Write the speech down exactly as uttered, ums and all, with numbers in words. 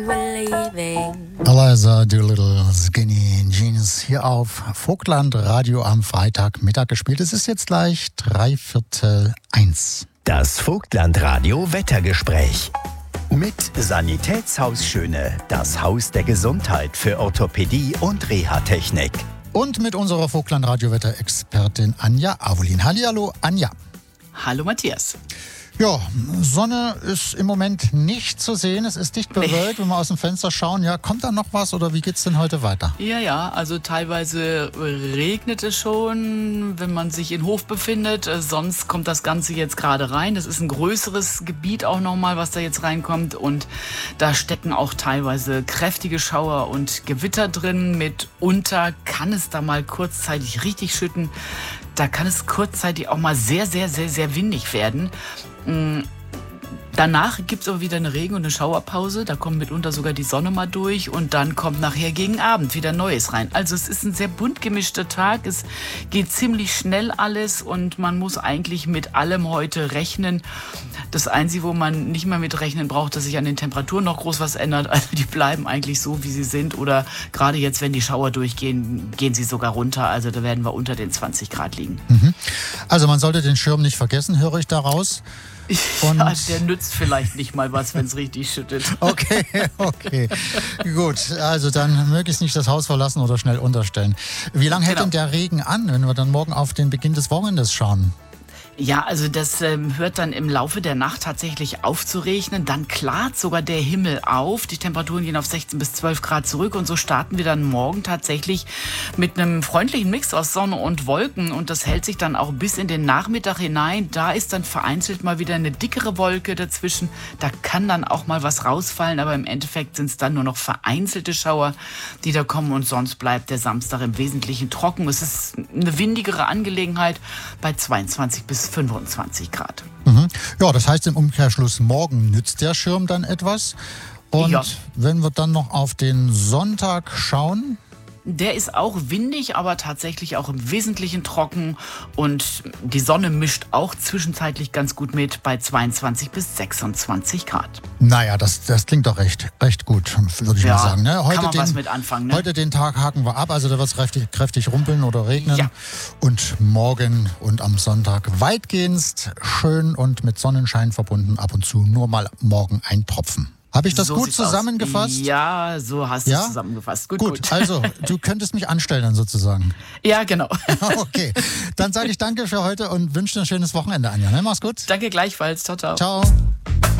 Eliza Doolittle, Skinny Jeans hier auf Vogtland Radio am Freitagmittag gespielt. Es ist jetzt gleich drei Viertel eins. Das Vogtland Radio Wettergespräch. Mit Sanitätshaus Schöne, das Haus der Gesundheit für Orthopädie und Reha-Technik. Und mit unserer Vogtland Radio Wetterexpertin Anja Avolin. Hallihallo, Anja. Hallo Matthias. Ja, Sonne ist im Moment nicht zu sehen. Es ist dicht bewölkt, wenn wir aus dem Fenster schauen. Ja, kommt da noch was oder wie geht's denn heute weiter? Ja, ja, also teilweise regnet es schon, wenn man sich in Hof befindet. Sonst kommt das Ganze jetzt gerade rein. Das ist ein größeres Gebiet auch nochmal, was da jetzt reinkommt. Und da stecken auch teilweise kräftige Schauer und Gewitter drin. Mitunter kann es da mal kurzzeitig richtig schütten. Da kann es kurzzeitig auch mal sehr, sehr, sehr, sehr windig werden. Danach gibt es aber wieder eine Regen- und eine Schauerpause. Da kommt mitunter sogar die Sonne mal durch und dann kommt nachher gegen Abend wieder Neues rein. Also es ist ein sehr bunt gemischter Tag. Es geht ziemlich schnell alles und man muss eigentlich mit allem heute rechnen. Das Einzige, wo man nicht mehr mit rechnen braucht, dass sich an den Temperaturen noch groß was ändert. Also die bleiben eigentlich so, wie sie sind. Oder gerade jetzt, wenn die Schauer durchgehen, gehen sie sogar runter. Also da werden wir unter den zwanzig Grad liegen. Mhm. Also man sollte den Schirm nicht vergessen, höre ich daraus. Und ja, der nützt vielleicht nicht mal was, wenn es richtig schüttet. Okay, okay. Gut, also dann möglichst nicht das Haus verlassen oder schnell unterstellen. Wie lange hält Genau. denn der Regen an, wenn wir dann morgen auf den Beginn des Wochenendes schauen? Ja, also das ähm, hört dann im Laufe der Nacht tatsächlich auf zu regnen. Dann klart sogar der Himmel auf. Die Temperaturen gehen auf sechzehn bis zwölf Grad zurück. Und so starten wir dann morgen tatsächlich mit einem freundlichen Mix aus Sonne und Wolken. Und das hält sich dann auch bis in den Nachmittag hinein. Da ist dann vereinzelt mal wieder eine dickere Wolke dazwischen. Da kann dann auch mal was rausfallen. Aber im Endeffekt sind es dann nur noch vereinzelte Schauer, die da kommen. Und sonst bleibt der Samstag im Wesentlichen trocken. Es ist eine windigere Angelegenheit bei zweiundzwanzig bis fünfundzwanzig Grad. Mhm. Ja, das heißt im Umkehrschluss, morgen nützt der Schirm dann etwas. Und Ja. wenn wir dann noch auf den Sonntag schauen, Der ist auch windig, aber tatsächlich auch im Wesentlichen trocken. Und die Sonne mischt auch zwischenzeitlich ganz gut mit bei zweiundzwanzig bis sechsundzwanzig Grad. naja, das, das klingt doch recht, recht gut, würde ich Ja, mal sagen. Ne? Heute, kann man den, was mit anfangen, ne? heute den Tag haken wir ab, also da wird es kräftig, kräftig rumpeln oder regnen. Ja. Und morgen und am Sonntag weitgehend schön und mit Sonnenschein verbunden, ab und zu nur mal morgen ein Tropfen. Habe ich das So gut sieht's aus. zusammengefasst? Ja, so hast du Ja? es zusammengefasst. Gut, Gut, gut. also du könntest mich anstellen dann sozusagen. Ja, genau. Okay, dann sage ich danke für heute und wünsche dir ein schönes Wochenende, Anja. Ne? Mach's gut. Danke gleichfalls. Ciao, ciao. Ciao.